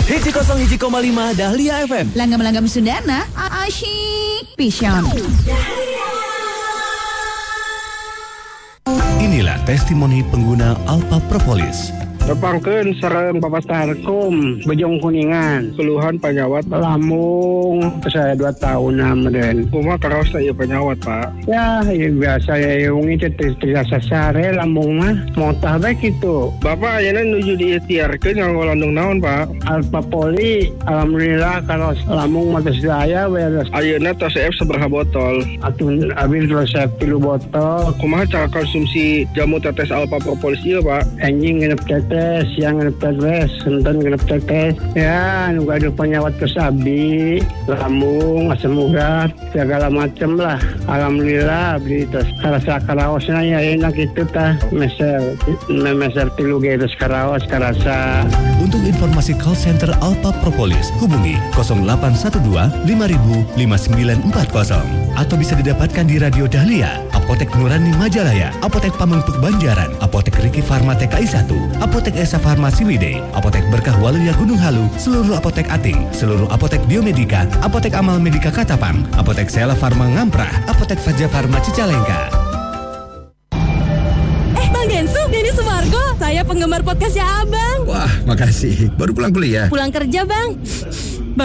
101,5 Dahlia FM. Langgam-langgam Sundana, asyik pisang. Inilah testimoni pengguna Alpha Propolis. Tepangkeun sareng Papastarkum Bejong Kuningan keluhan penyawat lambung saya 2 tahun namun kumaha karaos ieu penyawat Pak ya biasa ya yung itu tiasa sare lambung mah montah bae kitu Bapak ayeuna nuju diikhtiarkeun nganggo landung naon Pak Alpha Poli alhamdulillah karaos lambung mah geus daya beres ayeuna tos CF sabaraha botol atuh abis resep 3 botol kumaha cara konsumsi jamu tetes Alpha Propolis ieu Pak anjing ngenep tetes siang ngenep tetes senten ngenep tetes ya nunggu ada penyawat kesabi lambung asam urat segala macem lah alhamdulillah beli terus karasa karaosnya ya enak itu tah meser 3 terus karaos karasa. Untuk informasi call center Alpha Propolis hubungi 0812 5000 5940 atau bisa didapatkan di Radio Dahlia, Apotek Nurani Majalaya, Apotek Pamengpeuk Banjaran, Apotek Riki Farma TKI 1, Apotek Esa Farmasi Wide, Apotek Berkah Waluya Gunung Halu, seluruh apotek Ating, seluruh apotek Biomedika, Apotek Amal Medika Katapang, Apotek Sela Farma Ngamprah, Apotek Faja Farma Cicalengka. Bang Densu, Denny Sumargo, saya penggemar podcastnya Abang. Wah, makasih. Baru pulang kuliah? Pulang kerja Bang.